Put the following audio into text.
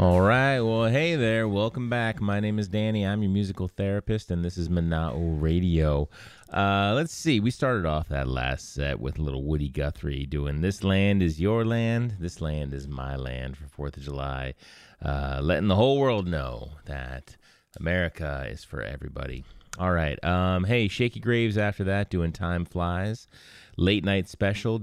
All right. Well, hey there. Welcome back. My name is Danny. I'm your musical therapist, and this is Mana'u Radio. Let's see. We started off that last set with a little Woody Guthrie doing This Land Is Your Land. This land is my land for 4th of July. Letting the whole world know that America is for everybody. All right. Hey, Shaky Graves after that doing Time Flies. Late Night Special,